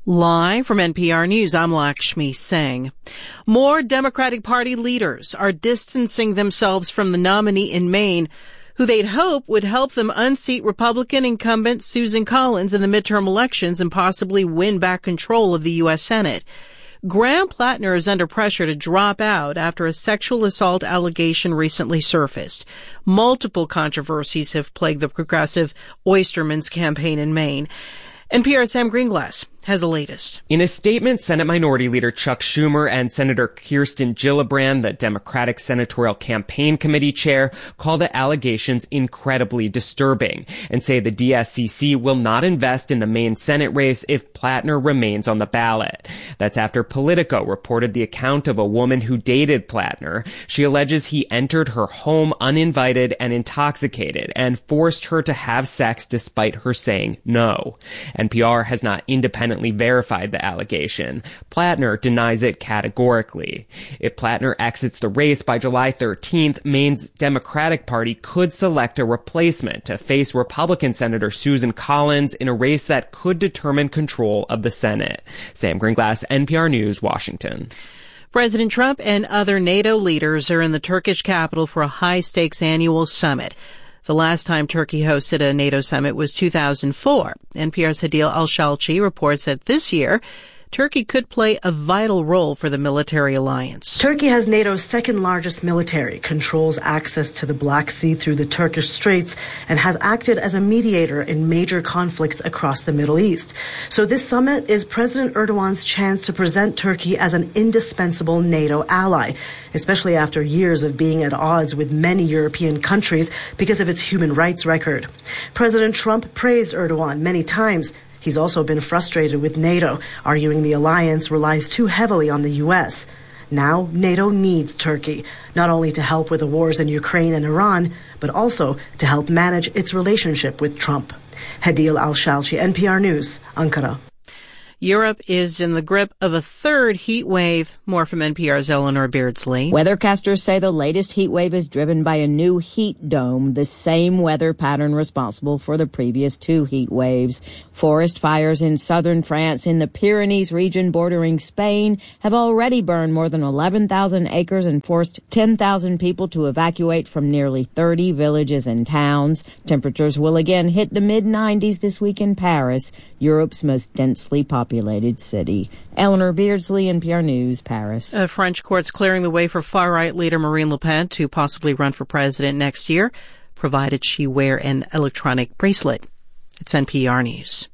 Live from NPR News, I'm Lakshmi Singh. More Democratic Party leaders are distancing themselves from the nominee in Maine, who they'd hope would help them unseat Republican incumbent Susan Collins in the midterm elections and possibly win back control of the U.S. Senate. Graham Plattner is under pressure to drop out after a sexual assault allegation recently surfaced. Multiple controversies have plagued the progressive Oysterman's campaign in Maine. NPR's Sam Greenglass has the latest. In a statement, Senate Minority Leader Chuck Schumer and Senator Kirsten Gillibrand, the Democratic Senatorial Campaign Committee chair, call the allegations incredibly disturbing and say the DSCC will not invest in the Maine Senate race if Plattner remains on the ballot. That's after Politico reported the account of a woman who dated Plattner. She alleges he entered her home uninvited and intoxicated and forced her to have sex despite her saying no. NPR has not independently verified the allegation. Plattner denies it categorically. If Plattner exits the race by July 13th, Maine's Democratic Party could select a replacement to face Republican Senator Susan Collins in a race that could determine control of the Senate. Sam Greenglass, NPR News, Washington. President Trump and other NATO leaders are in the Turkish capital for a high-stakes annual summit. The last time Turkey hosted a NATO summit was 2004. NPR's Hadil Al-Shalchi reports that this year, Turkey could play a vital role for the military alliance. Turkey has NATO's second largest military, controls access to the Black Sea through the Turkish Straits, and has acted as a mediator in major conflicts across the Middle East. So this summit is President Erdogan's chance to present Turkey as an indispensable NATO ally, especially after years of being at odds with many European countries because of its human rights record. President Trump praised Erdogan many times. He's also been frustrated with NATO, arguing the alliance relies too heavily on the U.S. Now, NATO needs Turkey, not only to help with the wars in Ukraine and Iran, but also to help manage its relationship with Trump. Hadil Al-Shalchi, NPR News, Ankara. Europe is in the grip of a third heat wave. More from NPR's Eleanor Beardsley. Weathercasters say the latest heat wave is driven by a new heat dome, the same weather pattern responsible for the previous two heat waves. Forest fires in southern France in the Pyrenees region bordering Spain have already burned more than 11,000 acres and forced 10,000 people to evacuate from nearly 30 villages and towns. Temperatures will again hit the mid-90s this week in Paris, Europe's most densely populated city. Eleanor Beardsley, NPR News, Paris. French courts clearing the way for far-right leader Marine Le Pen to possibly run for president next year, provided she wear an electronic bracelet. It's NPR News.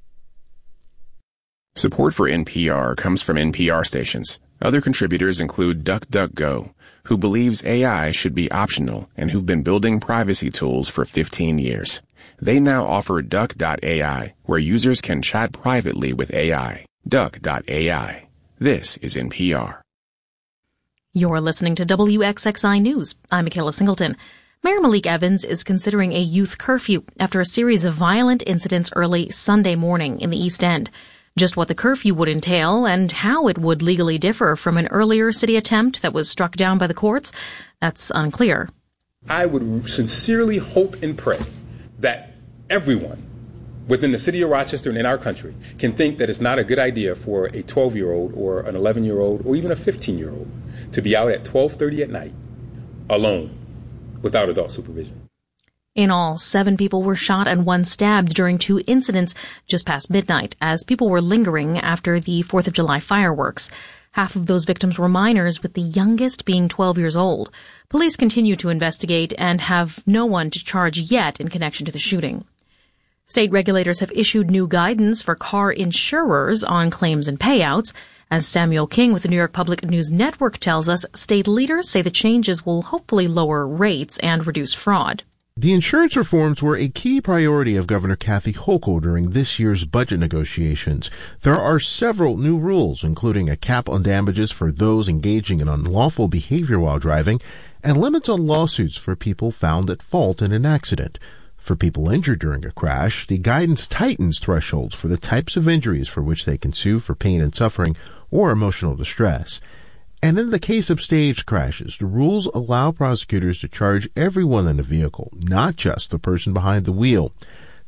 Support for NPR comes from NPR stations. Other contributors include DuckDuckGo, who believes AI should be optional and who've been building privacy tools for 15 years. They now offer Duck.ai, where users can chat privately with AI. Duck.ai. This is NPR. You're listening to WXXI News. I'm Michaela Singleton. Mayor Malik Evans is considering a youth curfew after a series of violent incidents early Sunday morning in the East End. Just what the curfew would entail and how it would legally differ from an earlier city attempt that was struck down by the courts, that's unclear. I would sincerely hope and pray that everyone within the city of Rochester and in our country can think that it's not a good idea for a 12-year-old or an 11-year-old or even a 15-year-old to be out at 12:30 at night alone without adult supervision. In all, 7 people were shot and 1 stabbed during 2 incidents just past midnight as people were lingering after the 4th of July fireworks. Half of those victims were minors, with the youngest being 12 years old. Police continue to investigate and have no one to charge yet in connection to the shooting. State regulators have issued new guidance for car insurers on claims and payouts. As Samuel King with the New York Public News Network tells us, state leaders say the changes will hopefully lower rates and reduce fraud. The insurance reforms were a key priority of Governor Kathy Hochul during this year's budget negotiations. There are several new rules, including a cap on damages for those engaging in unlawful behavior while driving, and limits on lawsuits for people found at fault in an accident. For people injured during a crash, the guidance tightens thresholds for the types of injuries for which they can sue for pain and suffering or emotional distress. And in the case of staged crashes, the rules allow prosecutors to charge everyone in a vehicle, not just the person behind the wheel.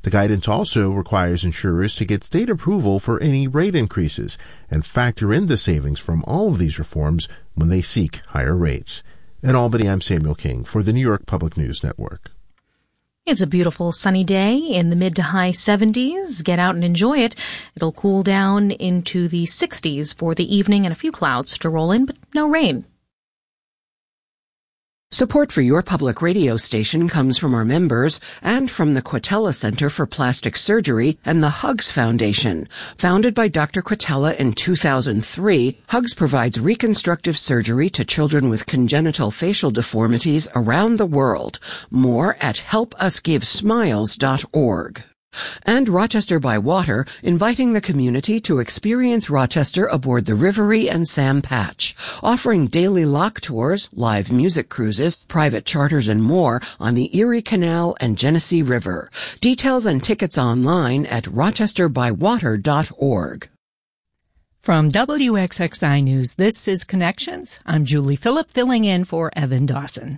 The guidance also requires insurers to get state approval for any rate increases and factor in the savings from all of these reforms when they seek higher rates. In Albany, I'm Samuel King for the New York Public News Network. It's a beautiful sunny day in the mid to high 70s. Get out and enjoy it. It'll cool down into the 60s for the evening and a few clouds to roll in, but no rain. Support for your public radio station comes from our members and from the Quatella Center for Plastic Surgery and the Hugs Foundation. Founded by Dr. Quatella in 2003, Hugs provides reconstructive surgery to children with congenital facial deformities around the world. More at helpusgivesmiles.org. And Rochester by Water, inviting the community to experience Rochester aboard the Riverie and Sam Patch, offering daily lock tours, live music cruises, private charters, and more on the Erie Canal and Genesee River. Details and tickets online at rochesterbywater.org. From WXXI News, this is Connections. I'm Julie Phillip, filling in for Evan Dawson.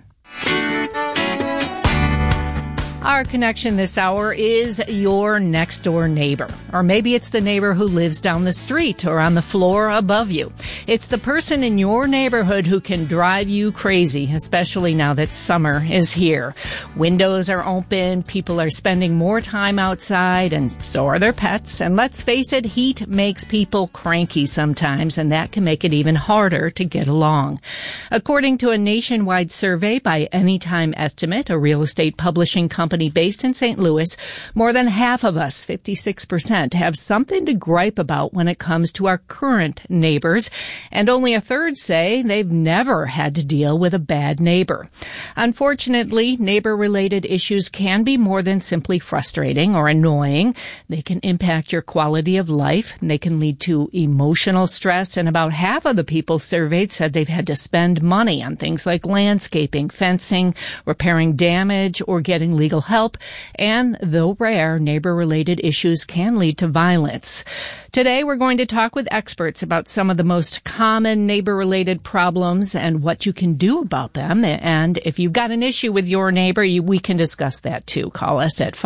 Our connection this hour is your next door neighbor. Or maybe it's the neighbor who lives down the street or on the floor above you. It's the person in your neighborhood who can drive you crazy, especially now that summer is here. Windows are open, people are spending more time outside, and so are their pets. And let's face it, heat makes people cranky sometimes, and that can make it even harder to get along. According to a nationwide survey by Anytime Estimate, a real estate publishing company based in St. Louis, more than half of us, 56%, have something to gripe about when it comes to our current neighbors, and only a third say they've never had to deal with a bad neighbor. Unfortunately, neighbor-related issues can be more than simply frustrating or annoying. They can impact your quality of life, and they can lead to emotional stress, and about half of the people surveyed said they've had to spend money on things like landscaping, fencing, repairing damage, or getting legal help, and though rare, neighbor-related issues can lead to violence. Today, we're going to talk with experts about some of the most common neighbor-related problems and what you can do about them. And if you've got an issue with your neighbor, we can discuss that too. Call us at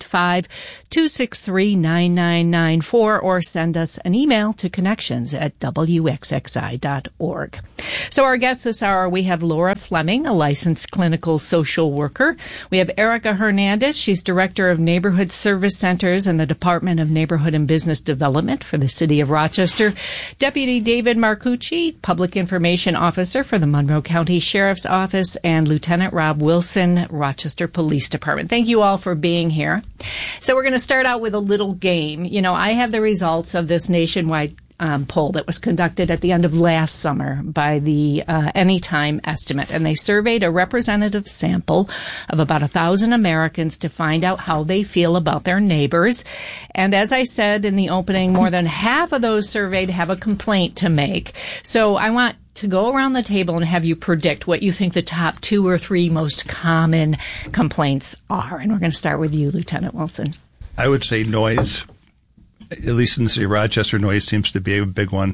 585-263-9994 or send us an email to connections@wxxi.org. So our guests this hour, we have Laura Fleming, a licensed clinical social worker. We have Erica Hernandez. She's Director of Neighborhood Service Centers in the Department of Neighborhood and Business Development for the City of Rochester. Deputy David Marcucci, Public Information Officer for the Monroe County Sheriff's Office, and Lieutenant Rob Wilson, Rochester Police Department. Thank you all for being here. So we're going to start out with a little game. You know, I have the results of this nationwide poll that was conducted at the end of last summer by the Anytime Estimate, and they surveyed a representative sample of about 1,000 Americans to find out how they feel about their neighbors. And as I said in the opening, more than half of those surveyed have a complaint to make. So I want to go around the table and have you predict what you think the top 2 or 3 most common complaints are. And we're going to start with you, Lieutenant Wilson. I would say noise. At least in the city of Rochester, noise seems to be a big one.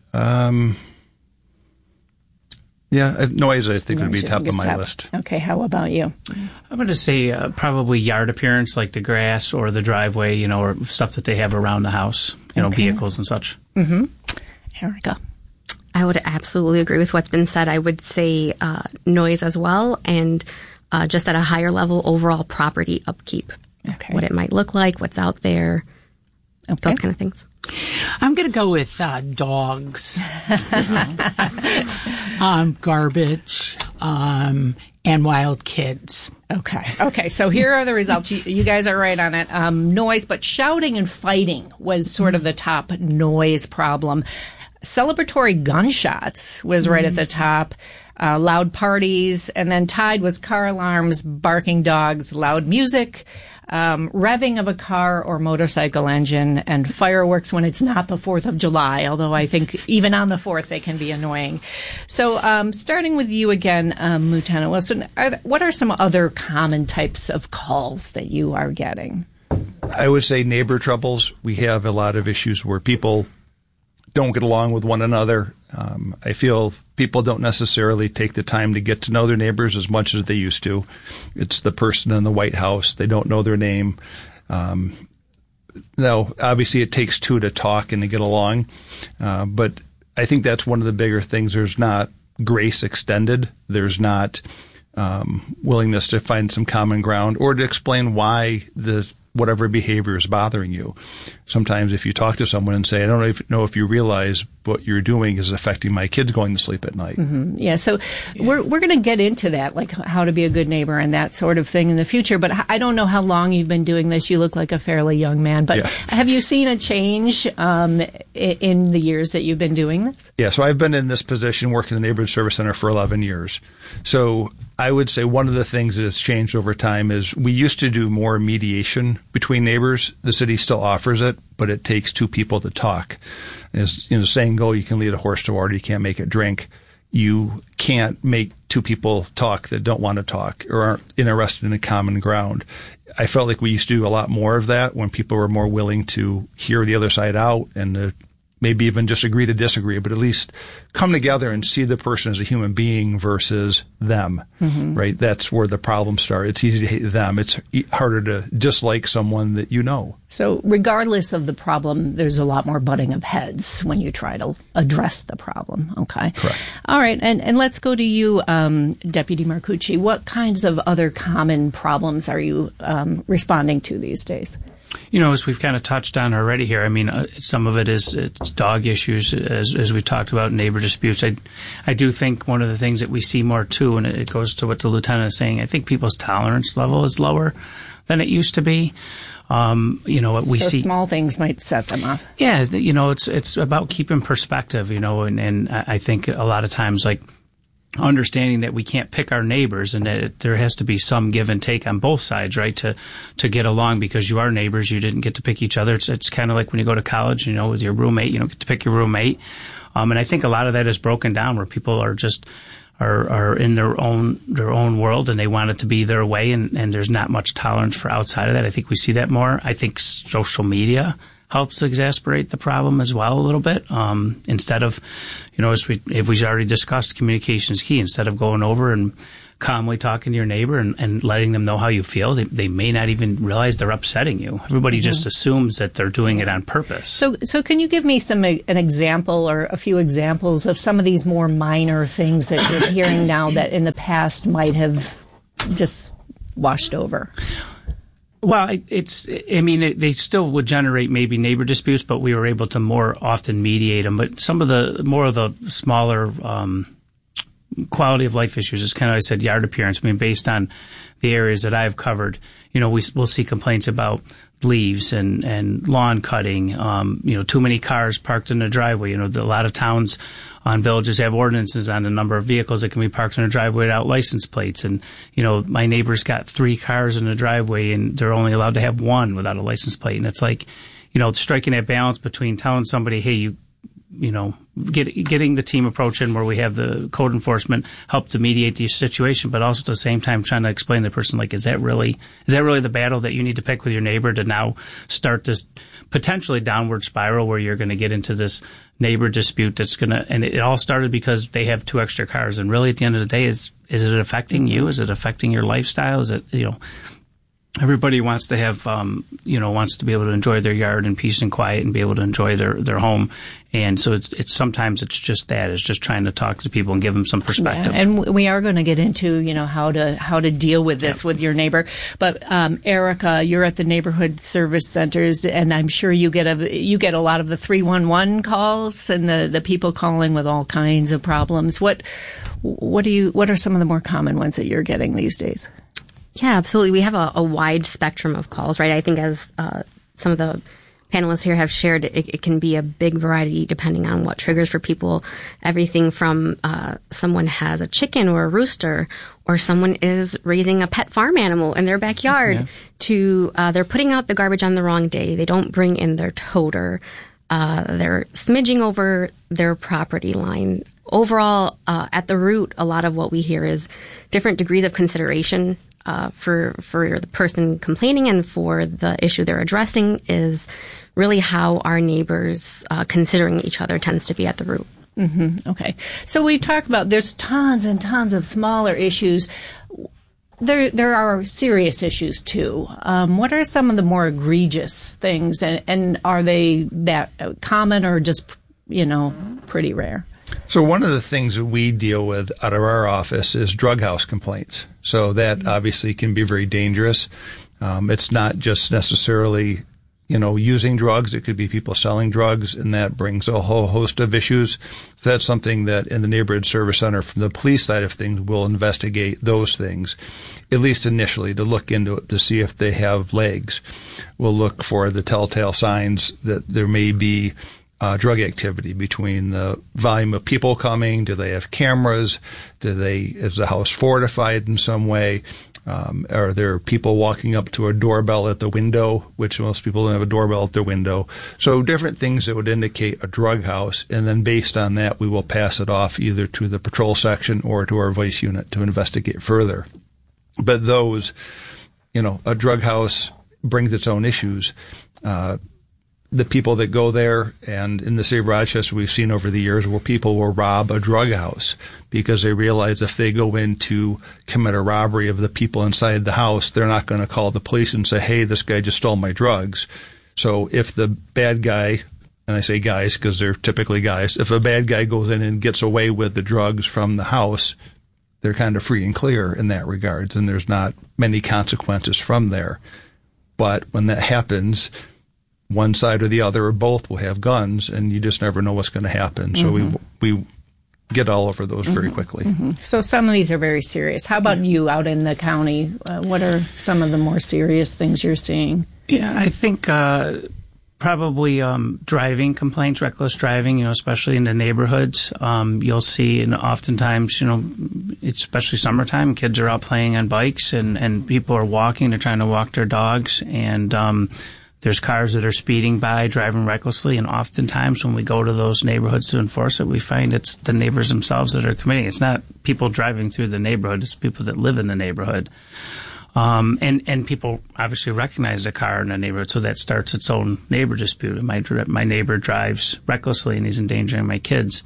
Noise I think would be top of my list. Okay, how about you? I'm going to say probably yard appearance, like the grass or the driveway, or stuff that they have around the house, vehicles and such. Mm-hmm. Erica? I would absolutely agree with what's been said. I would say noise as well, and just at a higher level, overall property upkeep. Okay. What it might look like, what's out there. Okay. Those kind of things. I'm going to go with dogs, garbage, and wild kids. Okay. So here are the results. You guys are right on it. Noise, but shouting and fighting was sort of the top noise problem. Celebratory gunshots was right at the top. Loud parties, and then tied was car alarms, barking dogs, loud music, revving of a car or motorcycle engine, and fireworks when it's not the 4th of July, although I think even on the 4th they can be annoying. So starting with you again, Lieutenant Wilson, what are some other common types of calls that you are getting? I would say neighbor troubles. We have a lot of issues where people don't get along with one another. I feel people don't necessarily take the time to get to know their neighbors as much as they used to. It's the person in the White House. They don't know their name. Now, obviously, it takes two to talk and to get along, but I think that's one of the bigger things. There's not grace extended. There's not willingness to find some common ground or to explain why whatever behavior is bothering you. Sometimes if you talk to someone and say, I don't know if you realize what you're doing is affecting my kids going to sleep at night. Mm-hmm. Yeah, so we're going to get into that, like how to be a good neighbor and that sort of thing in the future. But I don't know how long you've been doing this. You look like a fairly young man. But have you seen a change in the years that you've been doing this? Yeah, so I've been in this position working in the Neighborhood Service Center for 11 years. So I would say one of the things that has changed over time is we used to do more mediation between neighbors. The city still offers it, but it takes two people to talk. As the saying goes, you can lead a horse to water, you can't make it drink. You can't make two people talk that don't want to talk or aren't interested in a common ground. I felt like we used to do a lot more of that when people were more willing to hear the other side out and to maybe even just agree to disagree, but at least come together and see the person as a human being versus them, right? That's where the problems start. It's easy to hate them. It's harder to dislike someone that you know. So regardless of the problem, there's a lot more butting of heads when you try to address the problem, okay? Correct. All right, and let's go to you, Deputy Marcucci. What kinds of other common problems are you responding to these days? As we've kind of touched on already here, I mean, some of it's dog issues, as we talked about, neighbor disputes. I do think one of the things that we see more too, and it goes to what the lieutenant is saying, I think people's tolerance level is lower than it used to be. We see small things might set them off. Yeah, it's about keeping perspective, and I think a lot of times, like, understanding that we can't pick our neighbors and that there has to be some give and take on both sides, right, to get along, because you are neighbors. You didn't get to pick each other. It's kind of like when you go to college, with your roommate, you don't get to pick your roommate. And I think a lot of that is broken down where people are just are in their own world and they want it to be their way, and there's not much tolerance for outside of that. I think we see that more. I think social media helps exacerbate the problem as well a little bit. Instead of, if we've already discussed, communication is key. Instead of going over and calmly talking to your neighbor and letting them know how you feel, they may not even realize they're upsetting you. Everybody just assumes that they're doing it on purpose. So can you give me an example or a few examples of some of these more minor things that you're hearing now that in the past might have just washed over? Well, they still would generate maybe neighbor disputes, but we were able to more often mediate them. But some of the smaller quality of life issues is kind of, I said, yard appearance. I mean, based on the areas that I've covered, we'll see complaints about leaves and lawn cutting, too many cars parked in the driveway. A lot of towns on villages have ordinances on the number of vehicles that can be parked in a driveway without license plates. And, my neighbor's got 3 cars in the driveway and they're only allowed to have 1 without a license plate. And it's like, striking that balance between telling somebody, hey, getting the team approach in where we have the code enforcement help to mediate the situation, but also at the same time trying to explain to the person, like, is that really the battle that you need to pick with your neighbor to now start this potentially downward spiral where you're going to get into this neighbor dispute and it all started because they have 2 extra cars. And really at the end of the day, is it affecting you? Is it affecting your lifestyle? Is it, everybody wants to have, wants to be able to enjoy their yard in peace and quiet and be able to enjoy their home. And so it's sometimes it's just that. It's just trying to talk to people and give them some perspective. Yeah, and we are going to get into, how to deal with this with your neighbor. But, Erica, you're at the neighborhood service centers, and I'm sure you get a lot of the 311 calls and the people calling with all kinds of problems. What are some of the more common ones that you're getting these days? Yeah, absolutely. We have a wide spectrum of calls, right? I think as some of the panelists here have shared, it can be a big variety depending on what triggers for people. Everything from someone has a chicken or a rooster, or someone is raising a pet farm animal in their backyard, to they're putting out the garbage on the wrong day. They don't bring in their toter. They're smidging over their property line. Overall, at the root, a lot of what we hear is different degrees of consideration for the person complaining and for the issue they're addressing is really how our neighbors considering each other tends to be at the root. Mm-hmm. Okay. So we talked about there's tons and tons of smaller issues. there are serious issues too. What are some of the more egregious things, and are they that common or just, pretty rare? So one of the things that we deal with out of our office is drug house complaints. So that obviously can be very dangerous. It's not just necessarily, using drugs. It could be people selling drugs, and that brings a whole host of issues. So that's something that in the Neighborhood Service Center, from the police side of things, we'll investigate those things, at least initially, to look into it to see if they have legs. We'll look for the telltale signs that there may be drug activity between the volume of people coming. Do they have cameras? Is the house fortified in some way? Are there people walking up to a doorbell at the window, which most people don't have a doorbell at their window? So different things that would indicate a drug house. And then based on that, we will pass it off either to the patrol section or to our vice unit to investigate further. But those, a drug house brings its own issues. The people that go there, and in the city of Rochester, we've seen over the years where people will rob a drug house because they realize if they go in to commit a robbery of the people inside the house, they're not going to call the police and say, hey, this guy just stole my drugs. So if the bad guy, and I say guys because they're typically guys, if a bad guy goes in and gets away with the drugs from the house, they're kind of free and clear in that regards, and there's not many consequences from there. But when that happens, one side or the other or both will have guns, and you just never know what's going to happen. So we get all over those very quickly. Mm-hmm. So some of these are very serious. How about you out in the county? What are some of the more serious things you're seeing? Yeah, I think probably driving complaints, reckless driving, especially in the neighborhoods. You'll see, and oftentimes, especially summertime, kids are out playing on bikes and people are walking. They're trying to walk their dogs, and there's cars that are speeding by, driving recklessly, and oftentimes when we go to those neighborhoods to enforce it, we find it's the neighbors themselves that are committing. It's not people driving through the neighborhood, it's people that live in the neighborhood. And people obviously recognize the car in the neighborhood, so that starts its own neighbor dispute. My neighbor drives recklessly and he's endangering my kids.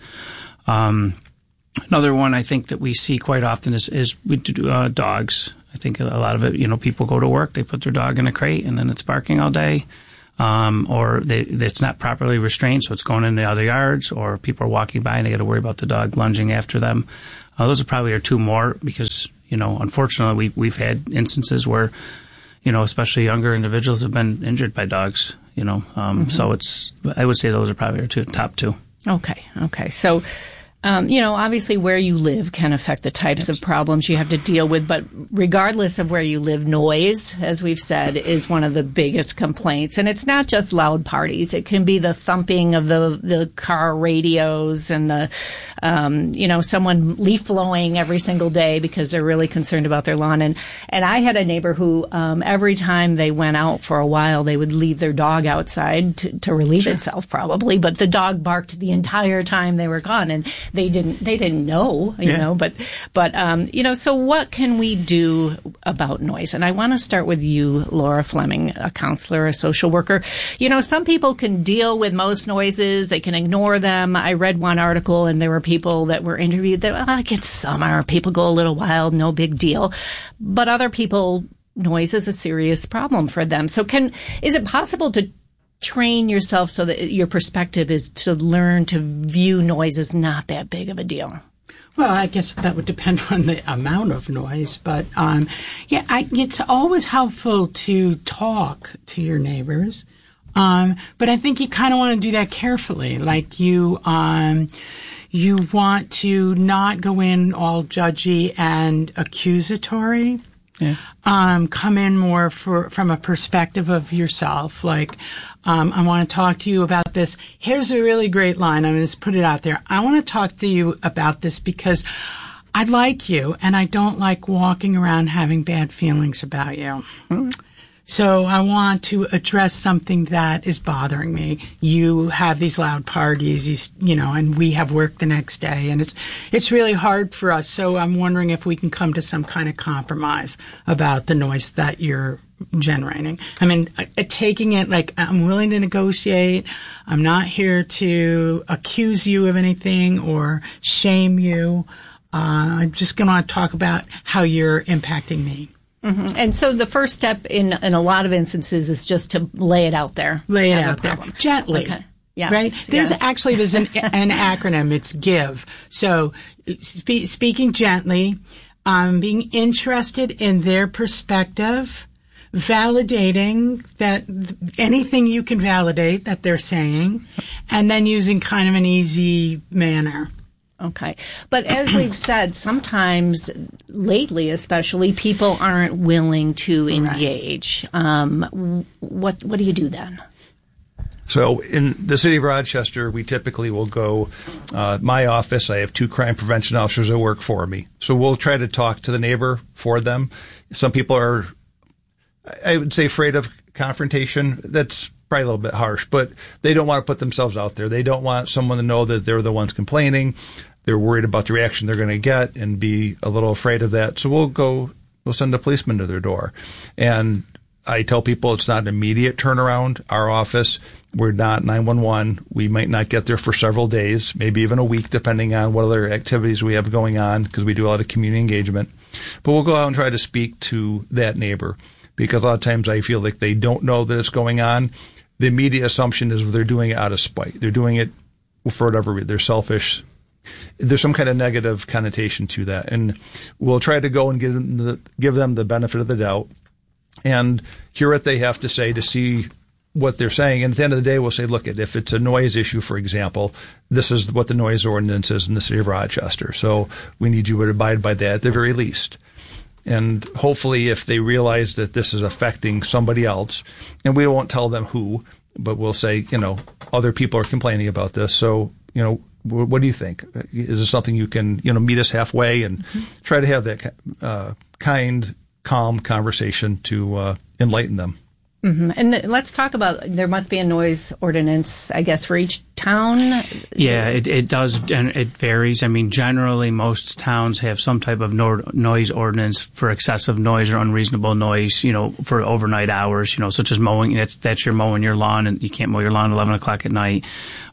Another one I think that we see quite often is we do dogs. I think a lot of it, people go to work, they put their dog in a crate, and then it's barking all day. Or it's not properly restrained, so it's going into other yards, or people are walking by and they got to worry about the dog lunging after them. Those are probably two more because, unfortunately we've had instances where, especially younger individuals have been injured by dogs, So I would say those are probably our top two. Okay. So, obviously where you live can affect the types of problems you have to deal with, but regardless of where you live, noise, as we've said, is one of the biggest complaints. And it's not just loud parties. It can be the thumping of the car radios and the, someone leaf blowing every single day because they're really concerned about their lawn. And I had a neighbor who, every time they went out for a while, they would leave their dog outside to relieve itself probably, but the dog barked the entire time they were gone. And they didn't know, but so what can we do about noise? And I want to start with you, Laura Fleming, a counselor, a social worker. Some people can deal with most noises. They can ignore them. I read one article and there were people that were interviewed that, it's summer. People go a little wild, no big deal. But other people, noise is a serious problem for them. So is it possible to train yourself so that your perspective is to learn to view noise as not that big of a deal? Well, I guess that would depend on the amount of noise, but it's always helpful to talk to your neighbors. But I think you kind of want to do that carefully. Like you want to not go in all judgy and accusatory. Yeah. Come in more from a perspective of yourself. Like, I want to talk to you about this. Here's a really great line. I'm going to just put it out there. I want to talk to you about this because I like you and I don't like walking around having bad feelings about you. Mm-hmm. So I want to address something that is bothering me. You have these loud parties, and we have work the next day, and it's really hard for us. So I'm wondering if we can come to some kind of compromise about the noise that you're generating. I mean, taking it like I'm willing to negotiate. I'm not here to accuse you of anything or shame you. I'm just going to talk about how you're impacting me. Mm-hmm. And so the first step in a lot of instances is just to lay it out there. Lay it out there. Gently. Okay. Yes. Right? There's an acronym. It's GIVE. So speaking gently, being interested in their perspective, validating that anything you can validate that they're saying, and then using kind of an easy manner. Okay. But as we've said, sometimes, lately especially, people aren't willing to engage. What do you do then? So in the city of Rochester, we typically will go, my office, I have 2 crime prevention officers that work for me. So we'll try to talk to the neighbor for them. Some people are, I would say, afraid of confrontation. That's probably a little bit harsh, but they don't want to put themselves out there. They don't want someone to know that they're the ones complaining. They're worried about the reaction they're going to get and be a little afraid of that. So we'll send a policeman to their door. And I tell people it's not an immediate turnaround. Our office, we're not 911. We might not get there for several days, maybe even a week, depending on what other activities we have going on, because we do a lot of community engagement. But we'll go out and try to speak to that neighbor, because a lot of times I feel like they don't know that it's going on. The immediate assumption is they're doing it out of spite. They're doing it for whatever reason. They're selfish. There's some kind of negative connotation to that. And we'll try to go and give them the benefit of the doubt and hear what they have to say to see what they're saying. And at the end of the day, we'll say, look, if it's a noise issue, for example, this is what the noise ordinance is in the city of Rochester. So we need you to abide by that at the very least. And hopefully if they realize that this is affecting somebody else, and we won't tell them who, but we'll say, other people are complaining about this. So, what do you think? Is this something you can, meet us halfway and try to have that kind, calm conversation to enlighten them? Mm-hmm. And let's talk about, there must be a noise ordinance, I guess, for each town. Yeah, it does, and it varies. I mean, generally, most towns have some type of noise ordinance for excessive noise or unreasonable noise, for overnight hours, such as mowing. That's you're mowing your lawn, and you can't mow your lawn at 11 o'clock at night.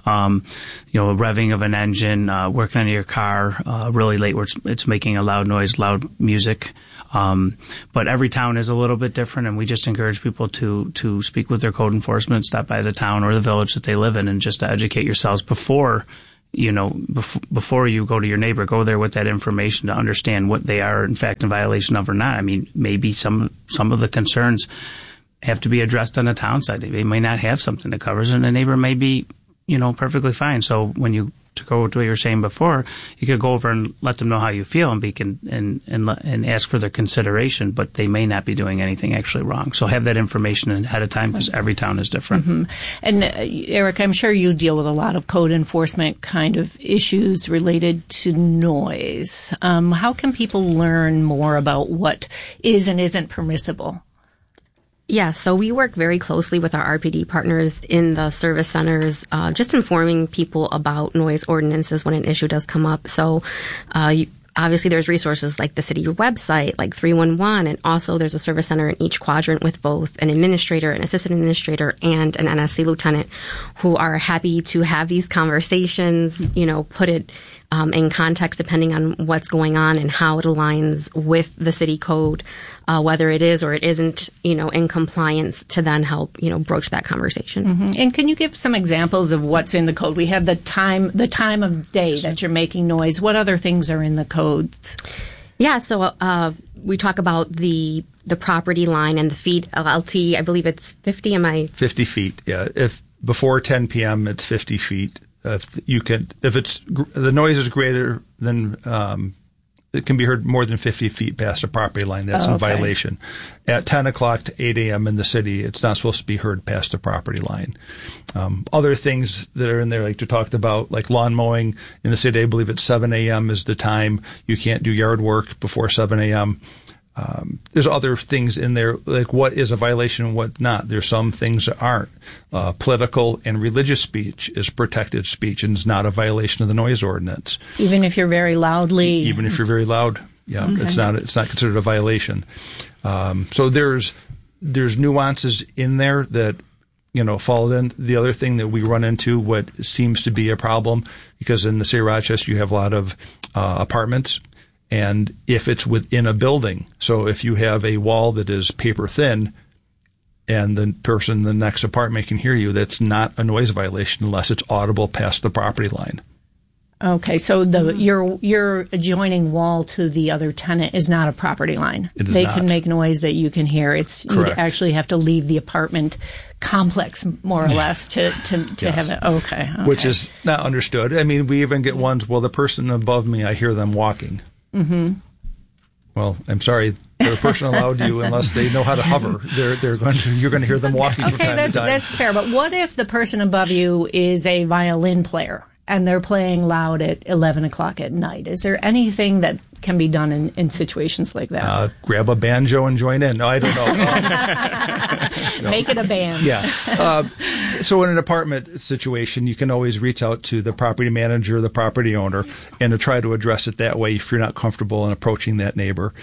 Revving of an engine, working on your car really late where it's making a loud noise, loud music. But every town is a little bit different, and we just encourage people to speak with their code enforcement, stop by the town or the village that they live in, and just to educate yourselves before you go to your neighbor. Go there with that information to understand what they are in fact in violation of or not. I mean, maybe some of the concerns have to be addressed on the town side. They may not have something that covers it, and the neighbor may be perfectly fine. So when you to go to what you were saying before, you could go over and let them know how you feel and ask for their consideration, but they may not be doing anything actually wrong. So have that information ahead of time, because every town is different. Mm-hmm. And Eric, I'm sure you deal with a lot of code enforcement kind of issues related to noise. How can people learn more about what is and isn't permissible? Yeah, so we work very closely with our RPD partners in the service centers, just informing people about noise ordinances when an issue does come up. So obviously there's resources like the city website, like 311, and also there's a service center in each quadrant with both an administrator, an assistant administrator, and an NSC lieutenant who are happy to have these conversations, put it in context depending on what's going on and how it aligns with the city code, whether it is or it isn't, in compliance, to then help, broach that conversation. Mm-hmm. And can you give some examples of what's in the code? We have the time of day that you're making noise. What other things are in the codes? Yeah, so we talk about the property line and the feet. LT, I believe it's 50. 50 feet, yeah. If before 10 p.m., it's 50 feet. If the noise is greater than, it can be heard more than 50 feet past the property line. That's in violation. At 10 o'clock to 8 a.m. in the city, it's not supposed to be heard past the property line. Other things that are in there, like you talked about, like lawn mowing in the city, I believe it's 7 a.m. is the time. You can't do yard work before 7 a.m. There's other things in there, like what is a violation and what not. There's some things that aren't. Political and religious speech is protected speech and is not a violation of the noise ordinance. Even if you're very loudly? Even if you're very loud, yeah, okay. It's not considered a violation. So there's nuances in there that, fall in. The other thing that we run into, what seems to be a problem, because in the city of Rochester you have a lot of apartments, And if it's within a building, so if you have a wall that is paper thin and the person in the next apartment can hear you, that's not a noise violation unless it's audible past the property line. Okay, so your adjoining wall to the other tenant is not a property line. They can make noise that you can hear. You actually have to leave the apartment complex, more or less, to have it. Okay. Which is not understood. I mean, we even get ones, well, the person above me, I hear them walking. Mm-hmm. Well, I'm sorry, the person allowed you, unless they know how to hover, you're going to hear them walking from time to time. That's fair. But what if the person above you is a violin player and they're playing loud at 11 o'clock at night? Is there anything that can be done in situations like that? Grab a banjo and join in. No, I don't know. Make it a band. Yeah. So in an apartment situation, you can always reach out to the property manager, the property owner, and to try to address it that way if you're not comfortable in approaching that neighbor.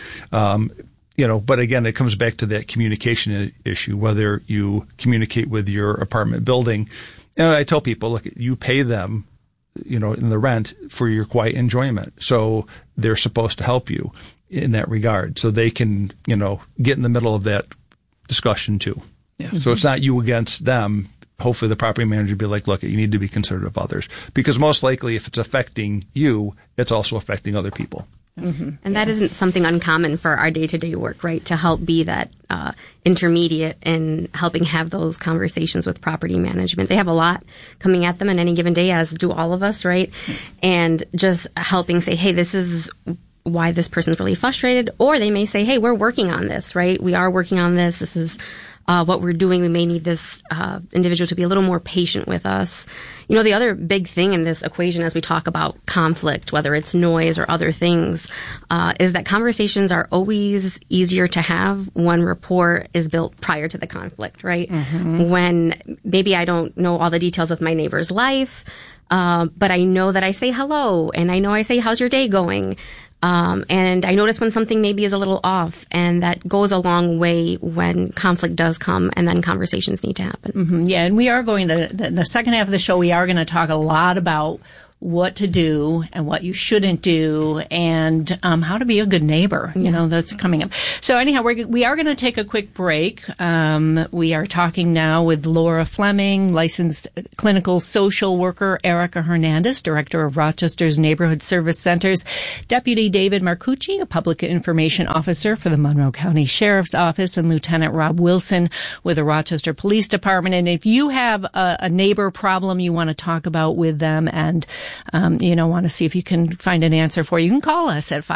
But again, it comes back to that communication issue, whether you communicate with your apartment building. I tell people, look, you pay them, in the rent for your quiet enjoyment. So they're supposed to help you in that regard. So they can, get in the middle of that discussion too. Yeah. So it's not you against them. Hopefully the property manager will be like, look, you need to be considerate of others. Because most likely if it's affecting you, it's also affecting other people. Mm-hmm. And that isn't something uncommon for our day-to-day work, right? To help be that intermediate in helping have those conversations with property management. They have a lot coming at them on any given day, as do all of us, right? And just helping say, hey, this is why this person's really frustrated. Or they may say, hey, we're working on this, right? We are working on this. This is what we're doing. We may need this individual to be a little more patient with us. The other big thing in this equation as we talk about conflict, whether it's noise or other things, is that conversations are always easier to have when rapport is built prior to the conflict, right? Mm-hmm. When maybe I don't know all the details of my neighbor's life, but I know that I say hello, and I know I say, how's your day going? And I notice when something maybe is a little off, and that goes a long way when conflict does come and then conversations need to happen. Mm-hmm. Yeah, and we are going to, the second half of the show, we are going to talk a lot about what to do and what you shouldn't do, and how to be a good neighbor. That's coming up. So anyhow, we are going to take a quick break. We are talking now with Laura Fleming, licensed clinical social worker, Erica Hernandez, director of Rochester's Neighborhood Service Centers, Deputy David Marcucci, a public information officer for the Monroe County Sheriff's Office, and Lieutenant Rob Wilson with the Rochester Police Department. And if you have a neighbor problem you want to talk about with them, and want to see if you can find an answer for you can call us at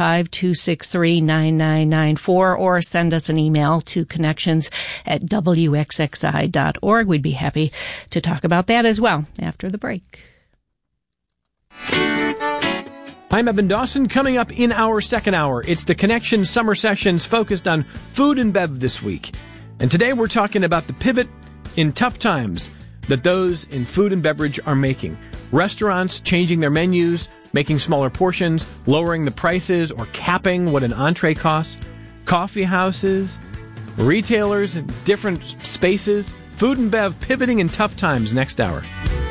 585-263-9994 or send us an email to connections@wxxi.org. We'd be happy to talk about that as well after the break. I'm Evan Dawson. Coming up in our second hour, it's the Connection Summer Sessions focused on food and bev this week. And today we're talking about the pivot in tough times that those in food and beverage are making. Restaurants changing their menus, making smaller portions, lowering the prices or capping what an entree costs. Coffee houses, retailers in different spaces. Food and bev pivoting in tough times next hour.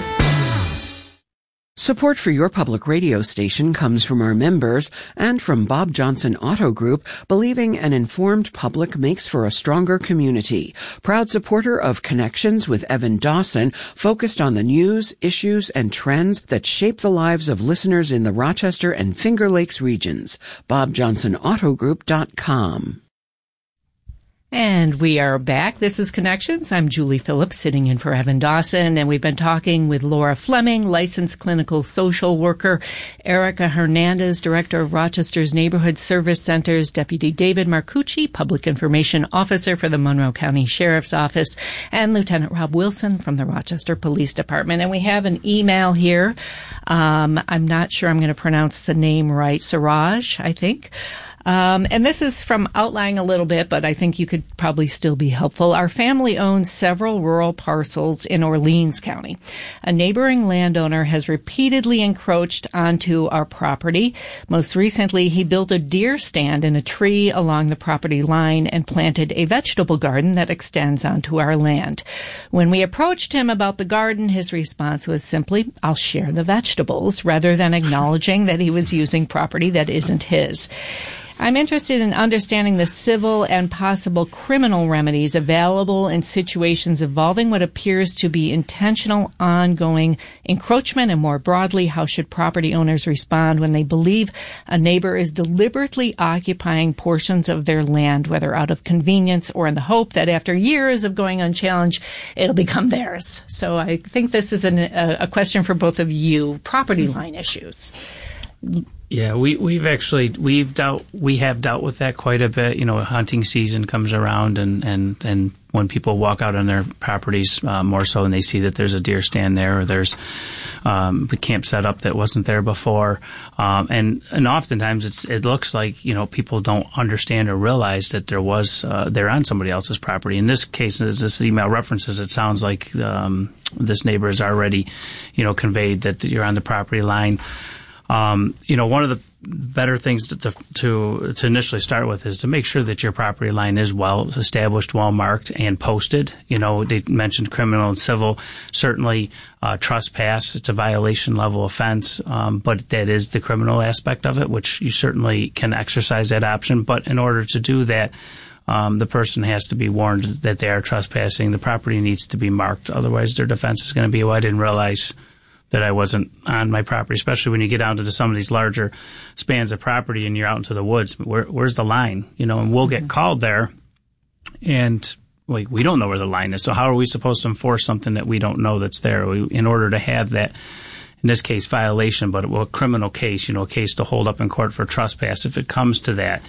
Support for your public radio station comes from our members and from Bob Johnson Auto Group, believing an informed public makes for a stronger community. Proud supporter of Connections with Evan Dawson, focused on the news, issues, and trends that shape the lives of listeners in the Rochester and Finger Lakes regions. BobJohnsonAutoGroup.com. And we are back. This is Connections. I'm Julie Phillips, sitting in for Evan Dawson, and we've been talking with Laura Fleming, licensed clinical social worker, Erica Hernandez, director of Rochester's Neighborhood Service Centers, Deputy David Marcucci, public information officer for the Monroe County Sheriff's Office, and Lieutenant Rob Wilson from the Rochester Police Department. And we have an email here. I'm not sure I'm going to pronounce the name right. Siraj, I think. And this is from outlying a little bit, but I think you could probably still be helpful. Our family owns several rural parcels in Orleans County. A neighboring landowner has repeatedly encroached onto our property. Most recently, he built a deer stand in a tree along the property line and planted a vegetable garden that extends onto our land. When we approached him about the garden, his response was simply, "I'll share the vegetables," rather than acknowledging that he was using property that isn't his. I'm interested in understanding the civil and possible criminal remedies available in situations involving what appears to be intentional, ongoing encroachment, and more broadly, how should property owners respond when they believe a neighbor is deliberately occupying portions of their land, whether out of convenience or in the hope that after years of going unchallenged, it'll become theirs. So I think this is a question for both of you, property line issues. Yeah, we have dealt with that quite a bit. You know, hunting season comes around, and when people walk out on their properties, more so, and they see that there's a deer stand there, or there's a camp set up that wasn't there before, and oftentimes it looks like, you know, people don't understand or realize that they're on somebody else's property. In this case, as this email references, it sounds like this neighbor has already, you know, conveyed that you're on the property line. You know, one of the better things to initially start with is to make sure that your property line is well established, well marked, and posted. You know, they mentioned criminal and civil. Certainly, trespass, it's a violation level offense, but that is the criminal aspect of it, which you certainly can exercise that option. But in order to do that, the person has to be warned that they are trespassing. The property needs to be marked. Otherwise, their defense is going to be, well, I didn't realize that I wasn't on my property, especially when you get down to some of these larger spans of property and you're out into the woods. Where's the line? You know, and we'll get called there, and we don't know where the line is. So how are we supposed to enforce something that we don't know that's there? In order to have that, in this case, violation, but a criminal case, you know, a case to hold up in court for trespass, if it comes to that,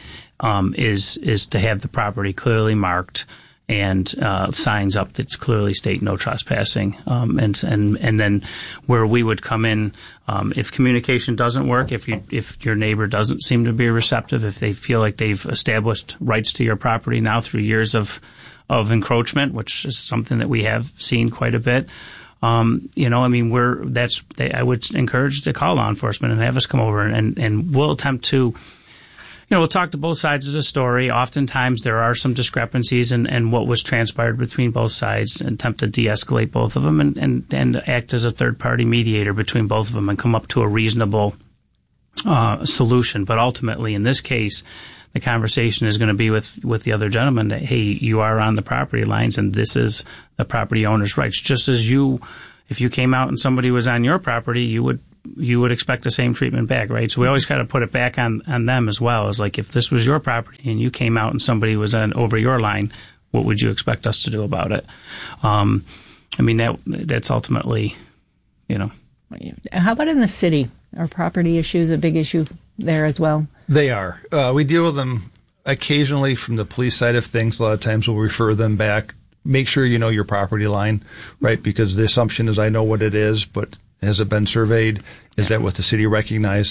is to have the property clearly marked and signs up that clearly state no trespassing, and then where we would come in, if communication doesn't work, if your neighbor doesn't seem to be receptive, if they feel like they've established rights to your property now through years of encroachment, which is something that we have seen quite a bit. You know, I mean, I would encourage to call law enforcement and have us come over, and we'll attempt to. You know, we'll talk to both sides of the story. Oftentimes there are some discrepancies in what was transpired between both sides, and attempt to de-escalate both of them and act as a third-party mediator between both of them and come up to a reasonable solution. But ultimately, in this case, the conversation is going to be with the other gentleman that, hey, you are on the property lines, and this is the property owner's rights. Just as if you came out and somebody was on your property, you would expect the same treatment back, right? So we always got to put it back on them as well. As like, if this was your property and you came out and somebody was over your line, what would you expect us to do about it? I mean, that's ultimately, you know. How about in the city? Are property issues a big issue there as well? They are. We deal with them occasionally from the police side of things. A lot of times we'll refer them back. Make sure you know your property line, right? Because the assumption is I know what it is, but has it been surveyed? Is that what the city recognizes